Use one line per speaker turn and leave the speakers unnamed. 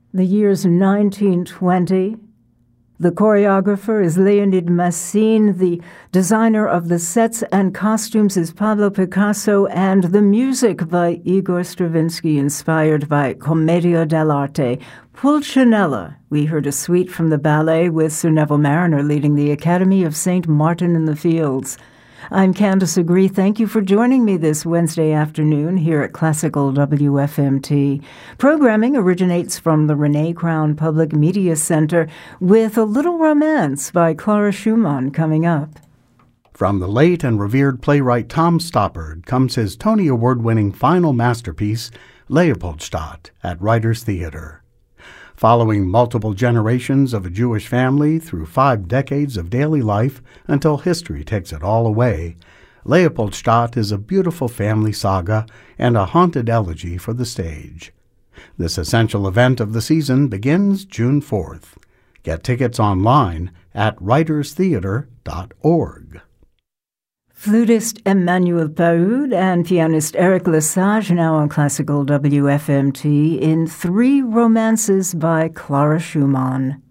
The year's 1920. The choreographer is Leonid Massine. The designer of the sets and costumes is Pablo Picasso. And the music by Igor Stravinsky, inspired by Commedia dell'arte. Pulcinella. We heard a suite from the ballet with Sir Neville Marriner leading the Academy of St. Martin in the Fields. I'm Candace Agree. Thank you for joining me this Wednesday afternoon here at Classical WFMT. Programming originates from the Renee Crown Public Media Center with A Little Romance by Clara Schumann coming up.
From the late and revered playwright Tom Stoppard comes his Tony Award-winning final masterpiece, Leopoldstadt, at Writers Theater. Following multiple generations of a Jewish family through 5 decades of daily life until history takes it all away, Leopoldstadt is a beautiful family saga and a haunted elegy for the stage. This essential event of the season begins June 4th. Get tickets online at writerstheater.org.
Flutist Emmanuel Paoud and pianist Eric Lesage now on Classical WFMT in 3 romances by Clara Schumann.